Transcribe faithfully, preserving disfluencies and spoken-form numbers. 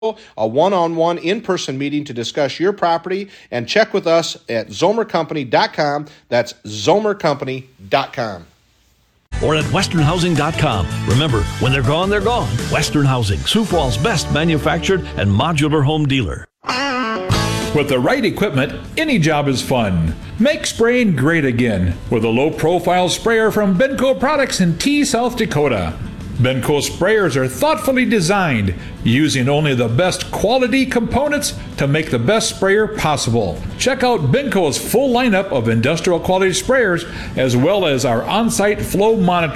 a one-on-one in-person meeting to discuss your property, and check with us at zomer company dot com. That's zomer company dot com. Or at western housing dot com. Remember, when they're gone, they're gone. Western Housing, Sioux Falls' best manufactured and modular home dealer. With the right equipment, any job is fun. Make spraying great again with a low-profile sprayer from Benco Products in Tea, South Dakota. Benco sprayers are thoughtfully designed, using only the best quality components to make the best sprayer possible. Check out Benco's full lineup of industrial quality sprayers, as well as our on-site flow monitoring